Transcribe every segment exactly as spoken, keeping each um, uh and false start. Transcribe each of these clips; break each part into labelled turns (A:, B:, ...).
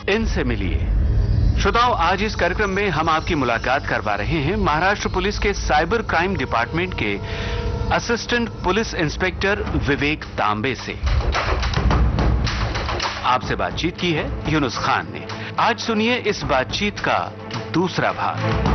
A: इनसे मिलिए। श्रोताओं, आज इस कार्यक्रम में हम आपकी मुलाकात करवा रहे हैं महाराष्ट्र पुलिस के साइबर क्राइम डिपार्टमेंट के असिस्टेंट पुलिस इंस्पेक्टर विवेक तांबे से। आपसे बातचीत की है यूनुस खान ने। आज सुनिए इस बातचीत का दूसरा भाग।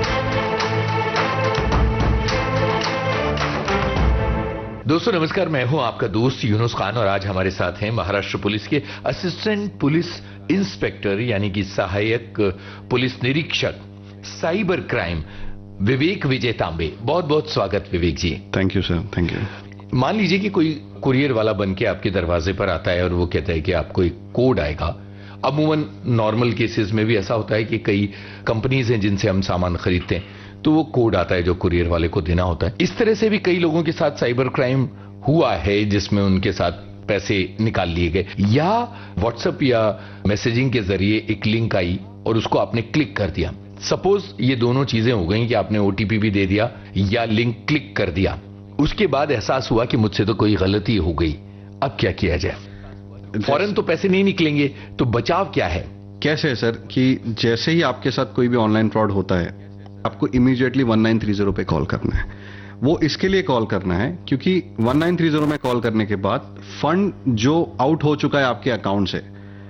B: दोस्तों नमस्कार, मैं हूं आपका दोस्त यूनुस खान और आज हमारे साथ हैं महाराष्ट्र पुलिस के असिस्टेंट पुलिस इंस्पेक्टर यानी कि सहायक पुलिस निरीक्षक साइबर क्राइम विवेक विजय तांबे। बहुत बहुत स्वागत विवेक जी।
C: Thank you sir, thank you.
B: मान लीजिए कि कोई कुरियर वाला बन के आपके दरवाजे पर आता है और वो कहता है कि आपको एक कोड आएगा। अमूमन नॉर्मल केसेस में भी ऐसा होता है कि कई कंपनीज हैं जिनसे हम सामान खरीदते हैं तो वो कोड आता है जो कुरियर वाले को देना होता है। इस तरह से भी कई लोगों के साथ साइबर क्राइम हुआ है जिसमें उनके साथ पैसे निकाल लिए गए, या व्हाट्सएप या मैसेजिंग के जरिए एक लिंक आई और उसको आपने क्लिक कर दिया। सपोज ये दोनों चीजें हो गई कि आपने ओटीपी भी दे दिया या लिंक क्लिक कर दिया, उसके बाद एहसास हुआ कि मुझसे तो कोई गलती हो गई, अब क्या किया जाए? फौरन तो पैसे नहीं निकलेंगे, तो बचाव क्या है?
C: कैसे है सर कि जैसे ही आपके साथ कोई भी ऑनलाइन फ्रॉड होता है आपको immediately one nine three zero पे कॉल करना है। वो इसके लिए कॉल करना है क्योंकि वन नाइन थ्री जीरो में कॉल करने के बाद फंड जो आउट हो चुका है आपके अकाउंट से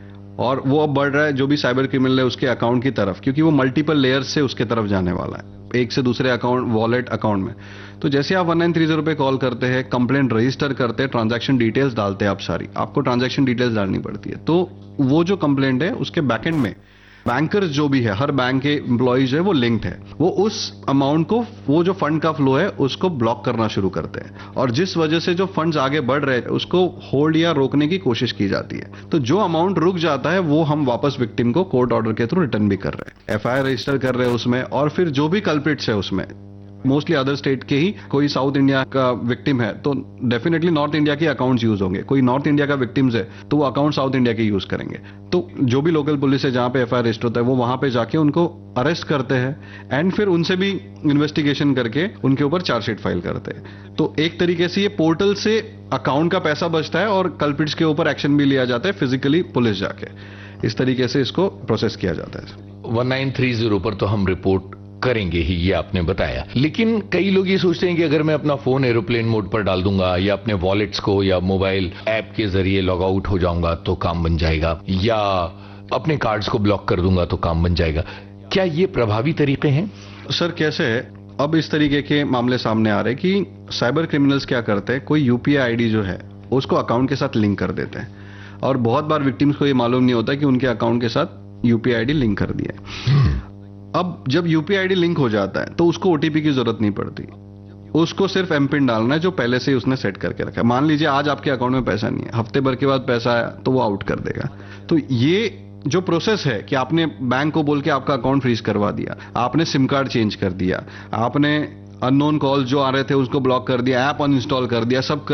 C: और वो अब बढ़ रहा है जो भी साइबर क्रिमिनल है उसके अकाउंट की तरफ, क्योंकि वो मल्टीपल लेयर्स से उसके तरफ जाने वाला है, एक से दूसरे अकाउंट वॉलेट अकाउंट में। तो जैसे आप वन नाइन थ्री जीरो पे कॉल करते हैं, कंप्लेंट रजिस्टर करते हैं, ट्रांजैक्शन डिटेल्स डालते हैं, आप सारी आपको ट्रांजैक्शन डिटेल्स डालनी पड़ती है। तो वो जो कंप्लेंट है उसके बैकएंड में बैंकर्स जो भी है, हर बैंक के एम्प्लॉइज है वो लिंक्ड है, वो उस अमाउंट को, वो जो फंड का फ्लो है उसको ब्लॉक करना शुरू करते हैं और जिस वजह से जो फंड्स आगे बढ़ रहे हैं उसको होल्ड या रोकने की कोशिश की जाती है। तो जो अमाउंट रुक जाता है वो हम वापस विक्टिम को कोर्ट ऑर्डर के थ्रू रिटर्न भी कर रहे हैं, एफआईआर रजिस्टर कर रहे हैं उसमें, और फिर जो भी कल्प्रिट्स है उसमें मोस्टली अदर स्टेट के ही, कोई साउथ इंडिया का विक्टिम है तो डेफिनेटली नॉर्थ इंडिया के अकाउंट्स यूज होंगे, कोई नॉर्थ इंडिया का विक्टिम्स है तो वो अकाउंट साउथ इंडिया के यूज करेंगे। तो जो भी लोकल पुलिस है जहां पे एफआईआर रजिस्टर होता है वो वहां पे जाके उनको अरेस्ट करते हैं एंड फिर उनसे भी इन्वेस्टिगेशन करके उनके ऊपर चार्जशीट फाइल करते हैं। तो एक तरीके से ये पोर्टल से अकाउंट का पैसा बचता है और कल्प्रिट्स के ऊपर एक्शन भी लिया जाता है फिजिकली पुलिस जाके। इस तरीके से इसको प्रोसेस किया जाता है।
B: वन नाइन थ्री जीरो पर तो हम रिपोर्ट करेंगे ही, ये आपने बताया, लेकिन कई लोग ये सोचते हैं कि अगर मैं अपना फोन एरोप्लेन मोड पर डाल दूंगा या अपने वॉलेट्स को या मोबाइल ऐप के जरिए लॉग आउट हो जाऊंगा तो काम बन जाएगा, या अपने कार्ड्स को ब्लॉक कर दूंगा तो काम बन जाएगा। क्या ये प्रभावी तरीके हैं?
C: सर कैसे है, अब इस तरीके के मामले सामने आ रहे हैं कि साइबर क्रिमिनल्स क्या करते हैं, कोई यूपीआई आईडी जो है उसको अकाउंट के साथ लिंक कर देते हैं और बहुत बार विक्टिम्स को ये मालूम नहीं होता कि उनके अकाउंट के साथ यूपीआई आईडी लिंक कर दिया है। अब जब यूपीआई आईडी लिंक हो जाता है तो उसको ओटीपी की जरूरत नहीं पड़ती, उसको सिर्फ एम पिन डालना है जो पहले से ही उसने सेट करके रखा है। मान लीजिए आज आपके अकाउंट में पैसा नहीं है, हफ्ते भर के बाद पैसा आया तो वो आउट कर देगा। तो ये जो प्रोसेस है कि आपने बैंक को बोल के आपका अकाउंट फ्रीज करवा दिया, आपने सिम कार्ड चेंज कर दिया, आपने अननोन कॉल जो आ रहे थे उसको ब्लॉक कर दिया, ऐप अनइंस्टॉल कर दिया, सब